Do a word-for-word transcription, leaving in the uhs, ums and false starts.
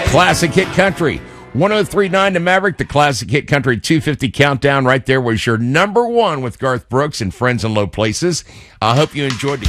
Classic Hit Country. one oh three point nine to Maverick, the Classic Hit Country two fifty countdown right there was your number one with Garth Brooks and Friends in Low Places. I hope you enjoyed the